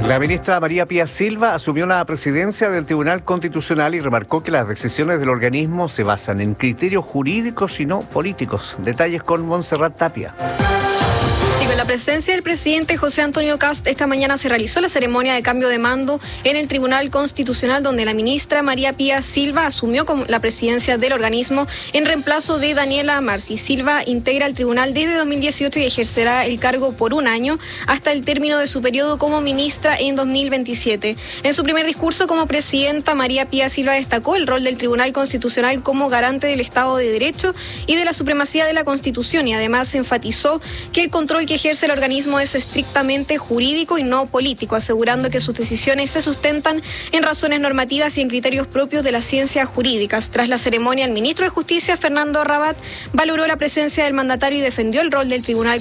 La ministra María Pía Silva asumió la presidencia del Tribunal Constitucional y remarcó que las decisiones del organismo se basan en criterios jurídicos y no políticos. Detalles con Montserrat Tapia. Con la presencia del presidente José Antonio Kast, esta mañana se realizó la ceremonia de cambio de mando en el Tribunal Constitucional, donde la ministra María Pía Silva asumió la presidencia del organismo en reemplazo de Daniela Marci. Silva integra el tribunal desde 2018 y ejercerá el cargo por un año hasta el término de su periodo como ministra en 2027. En su primer discurso como presidenta, María Pía Silva destacó el rol del Tribunal Constitucional como garante del Estado de Derecho y de la supremacía de la Constitución, y además enfatizó que el control que ejerce el organismo es estrictamente jurídico y no político, asegurando que sus decisiones se sustentan en razones normativas y en criterios propios de las ciencias jurídicas. Tras la ceremonia, el ministro de Justicia, Fernando Rabat, valoró la presencia del mandatario y defendió el rol del Tribunal